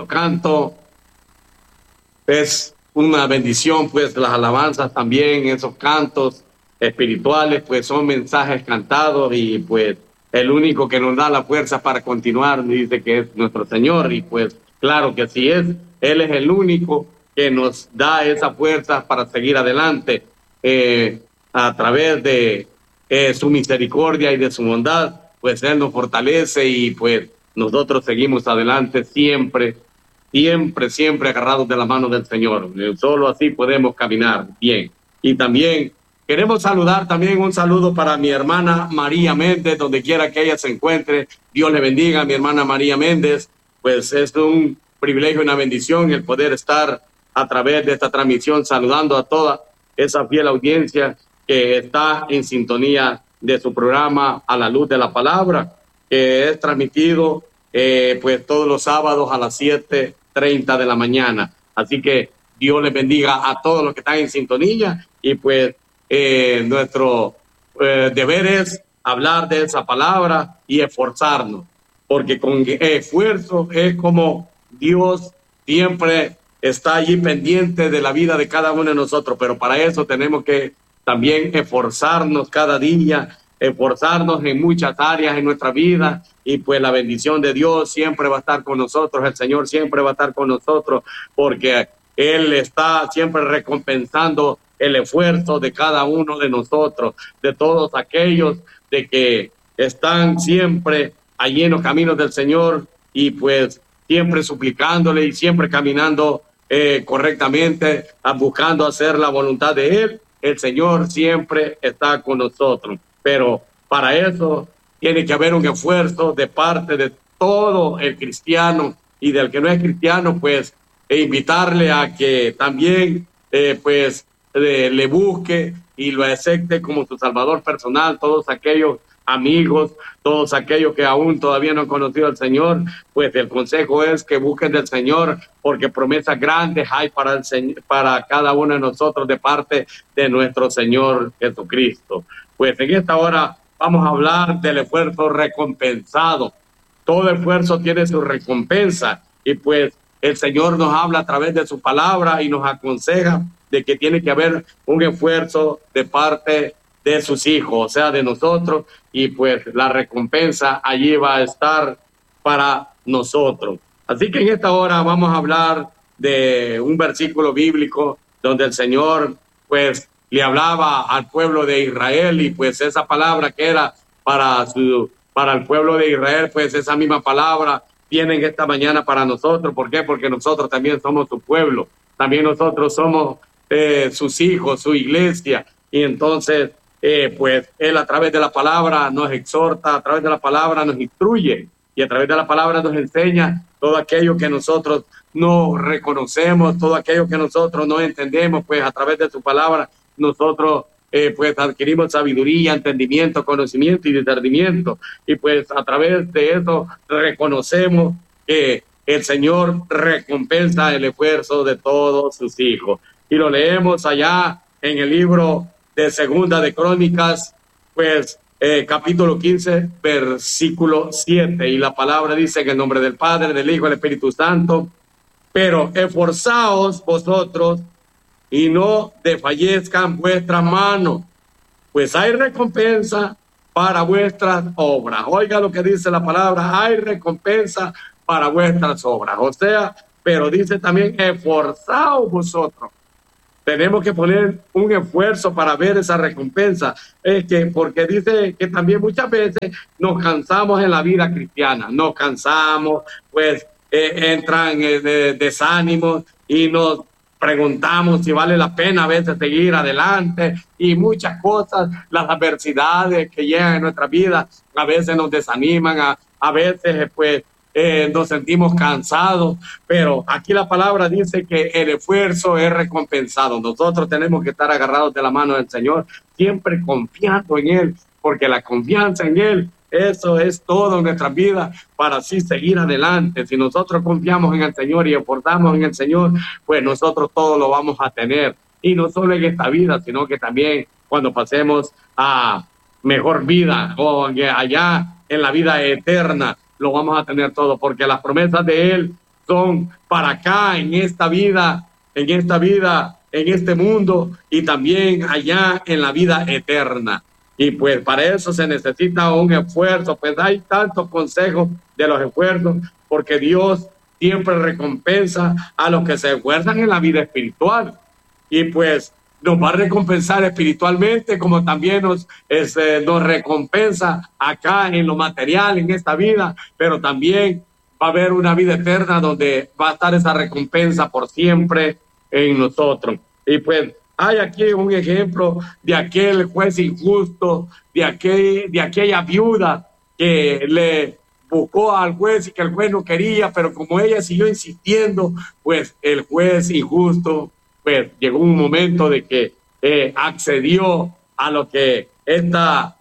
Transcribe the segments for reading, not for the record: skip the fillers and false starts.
nuestro canto es una bendición, pues las alabanzas también, esos cantos espirituales, pues son mensajes cantados y pues el único que nos da la fuerza para continuar dice que es nuestro Señor y pues claro que así es, Él es el único que nos da esa fuerza para seguir adelante a través de su misericordia y de su bondad, pues Él nos fortalece y pues nosotros seguimos adelante siempre, siempre, siempre agarrados de la mano del Señor. Solo así podemos caminar bien. Y también queremos saludar, también un saludo para mi hermana María Méndez, donde quiera que ella se encuentre. Dios le bendiga a mi hermana María Méndez. Pues es un privilegio y una bendición el poder estar a través de esta transmisión saludando a toda esa fiel audiencia que está en sintonía de su programa A la Luz de la Palabra, que es transmitido pues todos los sábados a las 7:30 de la mañana. Así que Dios les bendiga a todos los que están en sintonía y pues nuestro deber es hablar de esa palabra y esforzarnos, porque con esfuerzo es como Dios siempre está allí pendiente de la vida de cada uno de nosotros, pero para eso tenemos que también esforzarnos cada día, esforzarnos en muchas áreas en nuestra vida y pues la bendición de Dios siempre va a estar con nosotros, el Señor siempre va a estar con nosotros porque Él está siempre recompensando el esfuerzo de cada uno de nosotros, de todos aquellos de que están siempre allí en los caminos del Señor y pues siempre suplicándole y siempre caminando correctamente, buscando hacer la voluntad de Él. El Señor siempre está con nosotros, pero para eso tiene que haber un esfuerzo de parte de todo el cristiano y del que no es cristiano, pues invitarle a que también le busque y lo acepte como su Salvador personal. Todos aquellos amigos, todos aquellos que aún todavía no han conocido al Señor, pues el consejo es que busquen del Señor, porque promesas grandes hay para el Señor, para cada uno de nosotros de parte de nuestro Señor Jesucristo. Pues en esta hora vamos a hablar del esfuerzo recompensado. Todo esfuerzo tiene su recompensa y pues el Señor nos habla a través de su palabra y nos aconseja de que tiene que haber un esfuerzo de parte de sus hijos, o sea, de nosotros, y pues la recompensa allí va a estar para nosotros. Así que en esta hora vamos a hablar de un versículo bíblico donde el Señor pues le hablaba al pueblo de Israel y pues esa palabra que era para el pueblo de Israel, pues esa misma palabra viene en esta mañana para nosotros. ¿Por qué? Porque nosotros también somos su pueblo, también nosotros somos sus hijos, su iglesia, y entonces pues Él a través de la palabra nos exhorta, a través de la palabra nos instruye y a través de la palabra nos enseña todo aquello que nosotros no reconocemos, todo aquello que nosotros no entendemos, pues a través de su palabra nosotros pues adquirimos sabiduría, entendimiento, conocimiento y discernimiento, y pues a través de eso reconocemos que el Señor recompensa el esfuerzo de todos sus hijos. Y lo leemos allá en el libro de Segunda de Crónicas, pues capítulo 15, versículo 7, y la palabra dice en el nombre del Padre, del Hijo y del Espíritu Santo: pero esforzaos vosotros y no desfallezcan vuestras manos, pues hay recompensa para vuestras obras. Oiga lo que dice la palabra: hay recompensa para vuestras obras. O sea, pero dice también esforzaos vosotros. Tenemos que poner un esfuerzo para ver esa recompensa, porque dice que también muchas veces nos cansamos en la vida cristiana, nos cansamos, pues entran desánimos y nos preguntamos si vale la pena a veces seguir adelante, y muchas cosas, las adversidades que llegan en nuestra vida a veces nos desaniman, a veces pues nos sentimos cansados, pero aquí la palabra dice que el esfuerzo es recompensado. Nosotros tenemos que estar agarrados de la mano del Señor, siempre confiando en Él, porque la confianza en Él, eso es todo en nuestra vida para así seguir adelante. Si nosotros confiamos en el Señor y esforzamos en el Señor, pues nosotros todo lo vamos a tener, y no solo en esta vida, sino que también cuando pasemos a mejor vida o allá en la vida eterna, lo vamos a tener todo, porque las promesas de Él son para acá, en esta vida, en este mundo y también allá en la vida eterna. Y pues para eso se necesita un esfuerzo, pues hay tantos consejos de los esfuerzos, porque Dios siempre recompensa a los que se esfuerzan en la vida espiritual. Y pues nos va a recompensar espiritualmente, como también nos recompensa acá en lo material, en esta vida, pero también va a haber una vida eterna donde va a estar esa recompensa por siempre en nosotros. Y pues hay aquí un ejemplo de aquel juez injusto, de aquella viuda que le buscó al juez y que el juez no quería, pero como ella siguió insistiendo, pues el juez injusto, pues llegó un momento de que accedió a lo que esta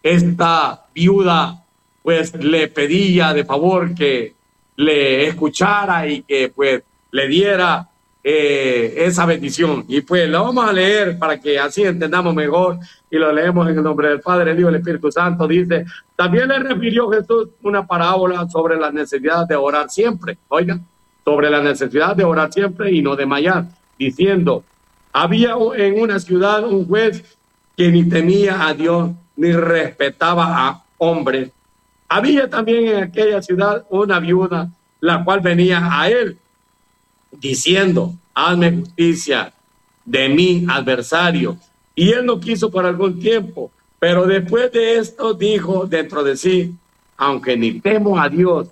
viuda pues le pedía de favor, que le escuchara y que pues le diera esa bendición. Y pues la vamos a leer para que así entendamos mejor, y lo leemos en el nombre del Padre, el Hijo y el Espíritu Santo. Dice: también le refirió Jesús una parábola sobre la necesidad de orar siempre. Oigan, sobre la necesidad de orar siempre y no desmayar, diciendo: había en una ciudad un juez que ni temía a Dios ni respetaba a hombres. Había también en aquella ciudad una viuda, la cual venía a él diciendo: hazme justicia de mi adversario. Y él no quiso por algún tiempo, pero después de esto dijo dentro de sí: aunque ni temo a Dios,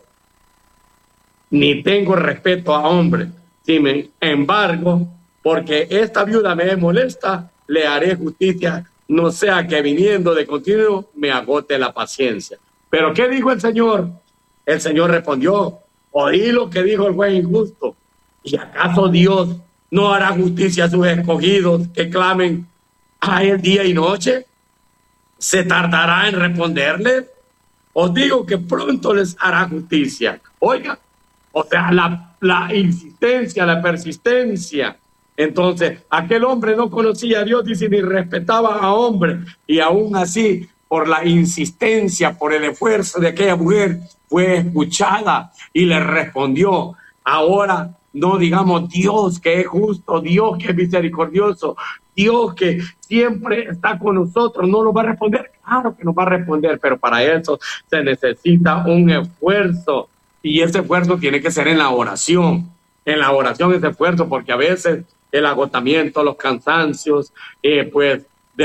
ni tengo respeto a hombres, sin embargo, porque esta viuda me molesta, le haré justicia, no sea que viniendo de continuo me agote la paciencia. ¿Pero qué dijo el Señor? El Señor respondió: oí lo que dijo el juez injusto. ¿Y acaso Dios no hará justicia a sus escogidos que clamen a él día y noche? ¿Se tardará en responderle? Os digo que pronto les hará justicia. Oiga, o sea, la insistencia, la persistencia. Entonces, aquel hombre no conocía a Dios, dice, ni respetaba a hombre, y aún así, por la insistencia, por el esfuerzo de aquella mujer, fue escuchada y le respondió. Ahora no digamos Dios que es justo, Dios que es misericordioso, Dios que siempre está con nosotros, no nos va a responder. Claro que nos va a responder, pero para eso se necesita un esfuerzo, y ese esfuerzo tiene que ser en la oración. En la oración ese esfuerzo, porque a veces el agotamiento, los cansancios, pues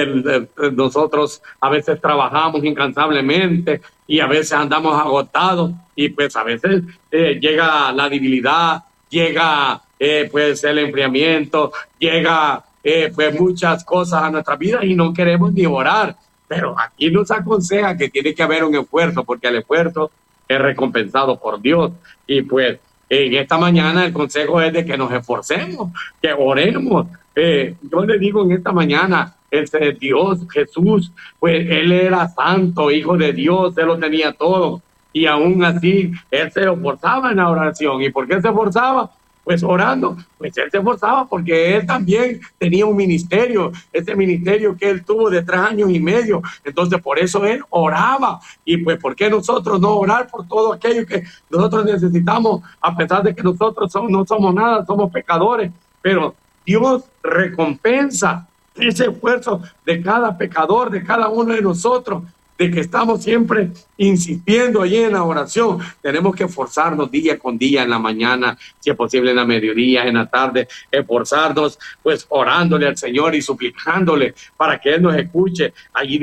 nosotros a veces trabajamos incansablemente y a veces andamos agotados, y pues a veces llega la debilidad, llega pues el enfriamiento, llega pues muchas cosas a nuestra vida y no queremos ni orar. Pero aquí nos aconseja que tiene que haber un esfuerzo, porque el esfuerzo es recompensado por Dios. Y pues en esta mañana el consejo es de que nos esforcemos, que oremos. Yo le digo en esta mañana, el Dios, Jesús, pues él era santo, hijo de Dios, él lo tenía todo. Y aún así, él se esforzaba en la oración. ¿Y por qué se esforzaba? Pues orando. Pues él se esforzaba porque él también tenía un ministerio, ese ministerio que él tuvo de 3 años y medio. Entonces, por eso él oraba. Y pues, ¿por qué nosotros no orar por todo aquello que nosotros necesitamos, a pesar de que nosotros no somos nada, somos pecadores? Pero Dios recompensa ese esfuerzo de cada pecador, de cada uno de nosotros, de que estamos siempre insistiendo allí en la oración. Tenemos que esforzarnos día con día, en la mañana, si es posible en la mediodía, en la tarde, esforzarnos pues orándole al Señor y suplicándole para que Él nos escuche. Allí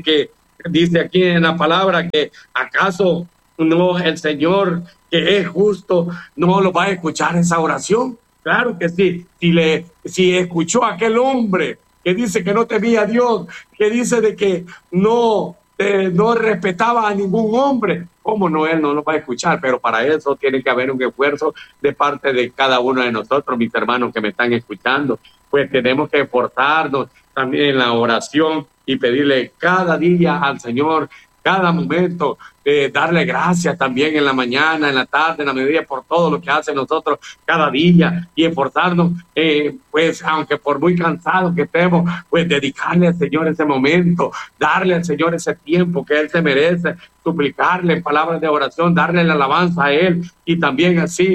dice aquí en la palabra que acaso no el Señor, que es justo, no lo va a escuchar esa oración. Claro que sí. Si escuchó a aquel hombre que dice que no temía a Dios, que dice de que no respetaba a ningún hombre, ¿cómo no? Él no lo va a escuchar. Pero para eso tiene que haber un esfuerzo de parte de cada uno de nosotros, mis hermanos que me están escuchando. Pues tenemos que esforzarnos también en la oración y pedirle cada día al Señor, cada momento, darle gracias también en la mañana, en la tarde, en la mediodía, por todo lo que hace nosotros cada día, y esforzarnos, pues aunque por muy cansados que estemos, pues dedicarle al Señor ese momento, darle al Señor ese tiempo que Él se merece, suplicarle en palabras de oración, darle la alabanza a Él, y también así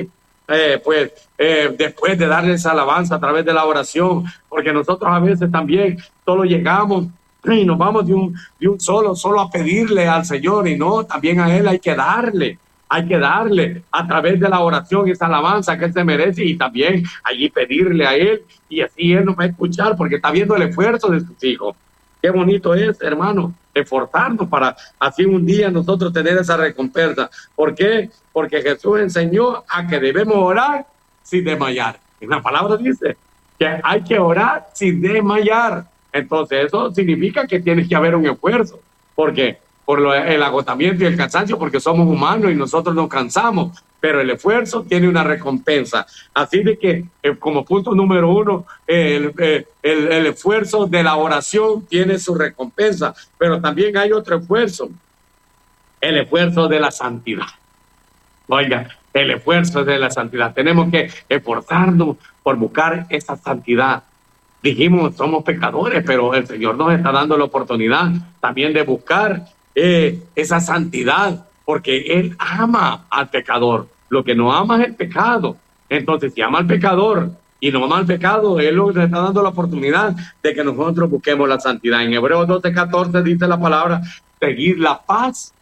después de darles alabanza a través de la oración, porque nosotros a veces también solo llegamos y nos vamos de un solo a pedirle al Señor, y no, también a Él hay que darle a través de la oración esa alabanza que Él se merece, y también allí pedirle a Él, y así Él nos va a escuchar porque está viendo el esfuerzo de sus hijos. Qué bonito es, hermano, esforzarnos para así un día nosotros tener esa recompensa. ¿Por qué? Porque Jesús enseñó a que debemos orar sin desmayar. En la palabra dice que hay que orar sin desmayar. Entonces eso significa que tiene que haber un esfuerzo. ¿Por qué? Por el agotamiento y el cansancio, porque somos humanos y nosotros nos cansamos, pero el esfuerzo tiene una recompensa. Así de que, como punto número uno, el esfuerzo de la oración tiene su recompensa, pero también hay otro esfuerzo, el esfuerzo de la santidad. Oiga, el esfuerzo de la santidad. Tenemos que esforzarnos por buscar esa santidad. Dijimos, somos pecadores, pero el Señor nos está dando la oportunidad también de buscar esa santidad, porque Él ama al pecador. Lo que no ama es el pecado. Entonces, si ama al pecador y no ama al pecado, Él nos está dando la oportunidad de que nosotros busquemos la santidad. En Hebreos 12:14 dice la palabra, seguir la paz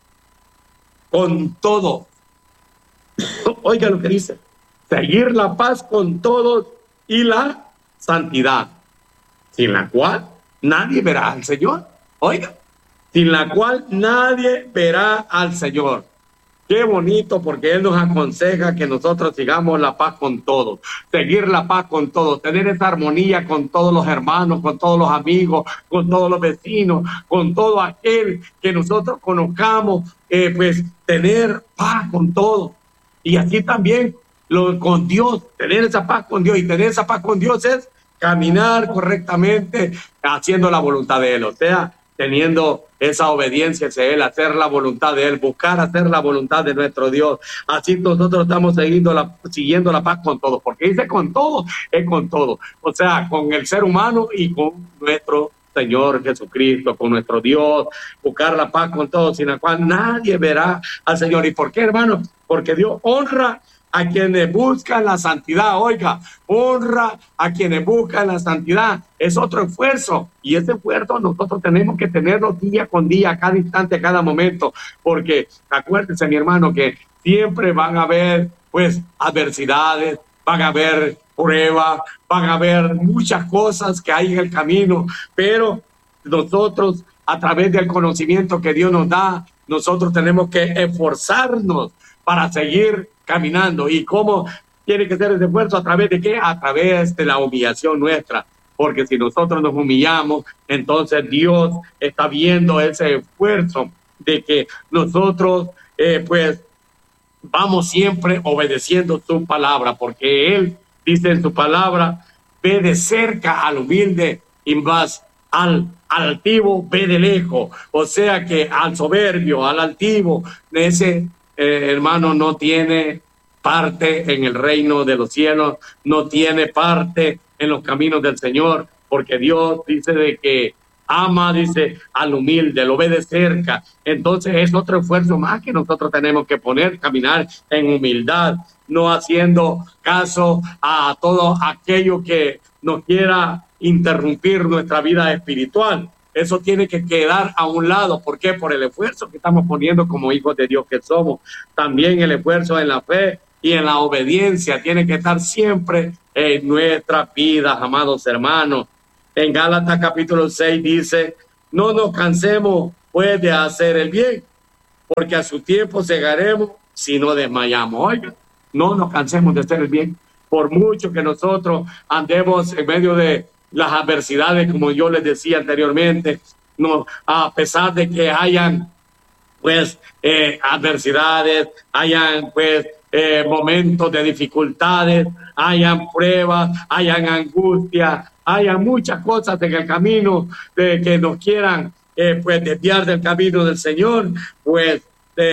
con todo. Oiga lo que dice, seguir la paz con todos y la santidad, sin la cual nadie verá al Señor. Oiga, sin la cual nadie verá al Señor. Qué bonito, porque Él nos aconseja que nosotros sigamos la paz con todos, seguir la paz con todos, tener esa armonía con todos los hermanos, con todos los amigos, con todos los vecinos, con todo aquel que nosotros conozcamos, pues tener paz con todos. Y así también con Dios, tener esa paz con Dios, y tener esa paz con Dios es caminar correctamente haciendo la voluntad de Él, o sea, teniendo esa obediencia hacia Él, hacer la voluntad de Él, buscar hacer la voluntad de nuestro Dios. Así nosotros estamos siguiendo la paz con todos, porque dice con todos, es con todos, o sea, con el ser humano y con nuestro Señor Jesucristo, con nuestro Dios, buscar la paz con todos, sin la cual nadie verá al Señor. ¿Y por qué, hermano? Porque Dios honra a quienes buscan la santidad. Oiga, honra a quienes buscan la santidad. Es otro esfuerzo, y ese esfuerzo nosotros tenemos que tenerlo día con día, cada instante, a cada momento, porque acuérdense, mi hermano, que siempre van a haber pues adversidades, van a haber pruebas, van a haber muchas cosas que hay en el camino, pero nosotros, a través del conocimiento que Dios nos da, nosotros tenemos que esforzarnos para seguir caminando. ¿Y cómo tiene que ser ese esfuerzo? ¿A través de qué? A través de la humillación nuestra, porque si nosotros nos humillamos, entonces Dios está viendo ese esfuerzo de que nosotros pues vamos siempre obedeciendo su palabra, porque Él dice en su palabra, ve de cerca al humilde y más al altivo ve de lejos. O sea que al soberbio, al altivo, ese hermano no tiene parte en el reino de los cielos, no tiene parte en los caminos del Señor, porque Dios dice de que ama, dice, al humilde, lo ve de cerca. Entonces es otro esfuerzo más que nosotros tenemos que poner, caminar en humildad, no haciendo caso a todo aquello que nos quiera interrumpir nuestra vida espiritual. Eso tiene que quedar a un lado. ¿Por qué? Por el esfuerzo que estamos poniendo como hijos de Dios que somos. También el esfuerzo en la fe y en la obediencia tiene que estar siempre en nuestra vida, amados hermanos. En Gálatas capítulo 6 dice, no nos cansemos pues de hacer el bien, porque a su tiempo segaremos si no desmayamos. Oiga, no nos cansemos de hacer el bien. Por mucho que nosotros andemos en medio de las adversidades, como yo les decía anteriormente, no, a pesar de que hayan pues adversidades, hayan pues momentos de dificultades, hayan pruebas, hayan angustia, hayan muchas cosas en el camino que nos quieran pues desviar del camino del Señor, pues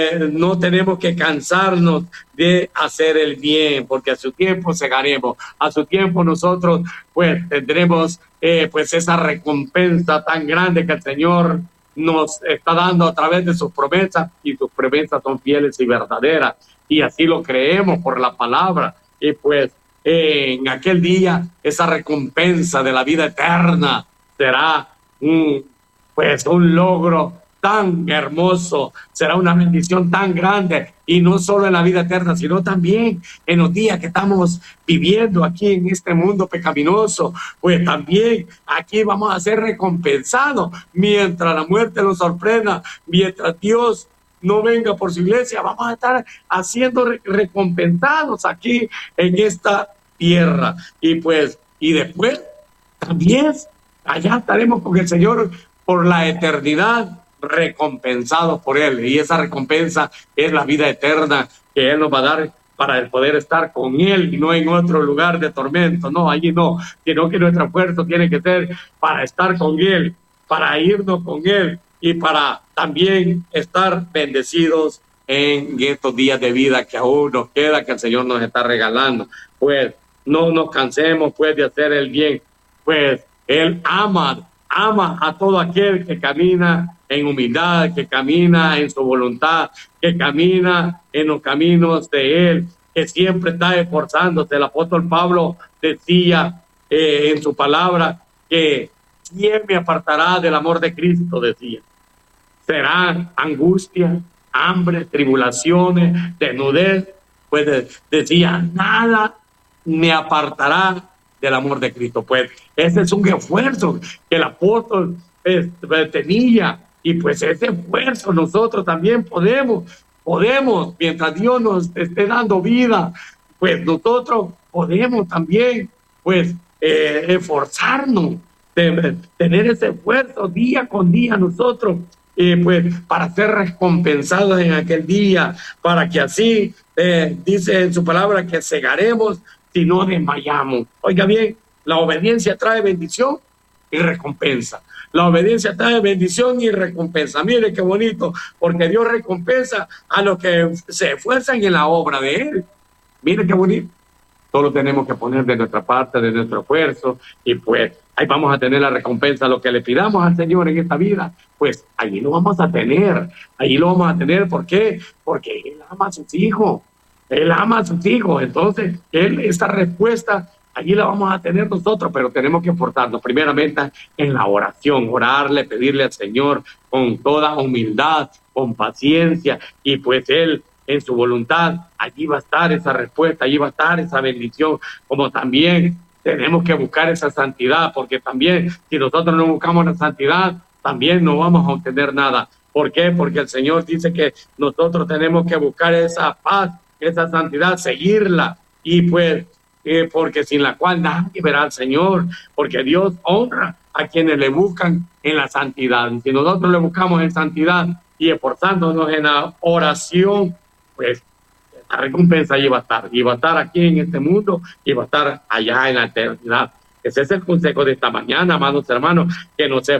no tenemos que cansarnos de hacer el bien, porque a su tiempo segaremos, a su tiempo nosotros pues tendremos pues esa recompensa tan grande que el Señor nos está dando a través de sus promesas, y sus promesas son fieles y verdaderas, y así lo creemos por la palabra. y pues en aquel día esa recompensa de la vida eterna será un logro tan hermoso, será una bendición tan grande, y no solo en la vida eterna, sino también en los días que estamos viviendo aquí en este mundo pecaminoso. Pues también aquí vamos a ser recompensados mientras la muerte nos sorprenda, mientras Dios no venga por su iglesia, vamos a estar haciendo recompensados aquí en esta tierra. Y después también allá estaremos con el Señor por la eternidad, recompensados por Él. Y esa recompensa es la vida eterna que Él nos va a dar para poder estar con Él y no en otro lugar de tormento. No, allí no, sino que nuestro esfuerzo tiene que ser para estar con Él, para irnos con Él y para también estar bendecidos en estos días de vida que aún nos queda, que el Señor nos está regalando. Pues no nos cansemos pues de hacer el bien, pues Él ama a todo aquel que camina en humildad, que camina en su voluntad, que camina en los caminos de Él, que siempre está esforzándose. El apóstol Pablo decía en su palabra que ¿quién me apartará del amor de Cristo? Decía, será angustia, hambre, tribulaciones, desnudez. Pues decía, nada me apartará del amor de Cristo. Pues ese es un esfuerzo que el apóstol tenía, y pues ese esfuerzo nosotros también podemos, mientras Dios nos esté dando vida, pues nosotros podemos también pues esforzarnos, tener ese esfuerzo día con día nosotros, pues para ser recompensados en aquel día, para que así dice en su palabra que cegaremos si no desmayamos. Oiga bien, la obediencia trae bendición y recompensa. La obediencia trae bendición y recompensa. Mire qué bonito, porque Dios recompensa a los que se esfuerzan en la obra de Él. Mire qué bonito. Solo tenemos que poner de nuestra parte, de nuestro esfuerzo, y pues ahí vamos a tener la recompensa. Lo que le pidamos al Señor en esta vida, pues allí lo vamos a tener. Allí lo vamos a tener. ¿Por qué? Porque Él ama a sus hijos. Él ama a sus hijos. Entonces, esta respuesta allí la vamos a tener nosotros, pero tenemos que esforzarnos primeramente en la oración, orarle, pedirle al Señor con toda humildad, con paciencia, y pues Él en su voluntad, allí va a estar esa respuesta, allí va a estar esa bendición. Como también tenemos que buscar esa santidad, porque también si nosotros no buscamos la santidad, también no vamos a obtener nada. ¿Por qué? Porque el Señor dice que nosotros tenemos que buscar esa paz, esa santidad, seguirla, y pues porque sin la cual nadie verá al Señor, porque Dios honra a quienes le buscan en la santidad. Si nosotros le buscamos en santidad y esforzándonos en la oración, pues la recompensa allí va a estar aquí en este mundo, y va a estar allá en la eternidad. Ese es el consejo de esta mañana, amados hermanos, que nos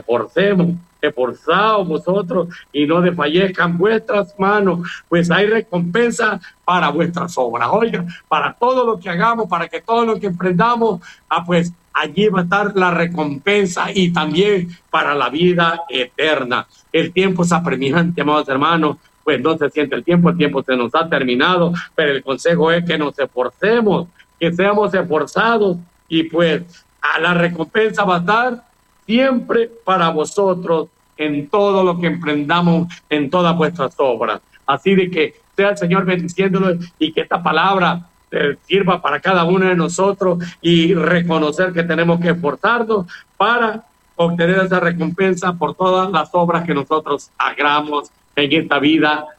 esforzaos vosotros y no desfallezcan vuestras manos, pues hay recompensa para vuestras obras. Oiga, para todo lo que hagamos, para que todo lo que emprendamos, pues allí va a estar la recompensa, y también para la vida eterna. El tiempo es apremiante, amados hermanos, pues no se siente el tiempo se nos ha terminado, pero el consejo es que nos esforcemos, que seamos esforzados, y pues a la recompensa va a estar siempre para vosotros en todo lo que emprendamos, en todas vuestras obras. Así de que sea el Señor bendiciéndolos, y que esta palabra sirva para cada uno de nosotros, y reconocer que tenemos que esforzarnos para obtener esa recompensa por todas las obras que nosotros hagamos en esta vida